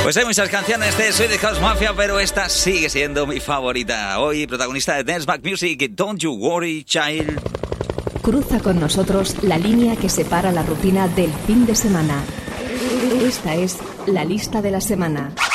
Pues hay muchas canciones de Swedish House Mafia, pero esta sigue siendo mi favorita. Hoy, protagonista de Dance Back Music, Don't You Worry, Child. Cruza con nosotros la línea que separa la rutina del fin de semana. Esta es la lista de la semana.